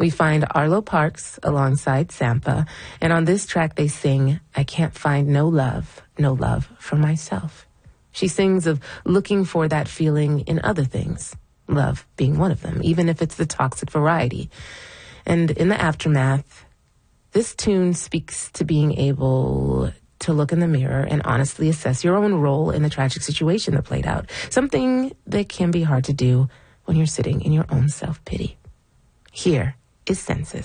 We find Arlo Parks alongside Sampa, and on this track they sing, I can't find no love for myself. She sings of looking for that feeling in other things, love being one of them, even if it's the toxic variety. And in the aftermath, this tune speaks to being able to look in the mirror and honestly assess your own role in the tragic situation that played out, something that can be hard to do when you're sitting in your own self-pity. Here is Census.